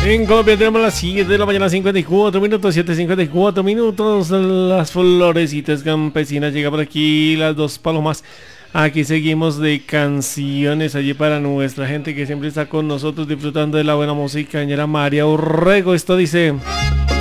En Colombia tenemos las 7 de la mañana, 54 minutos, 7:54 minutos. Las florecitas campesinas llega por aquí, las dos palomas. Aquí seguimos de canciones allí para nuestra gente que siempre está con nosotros disfrutando de la buena música. Señora María Urrego, esto dice...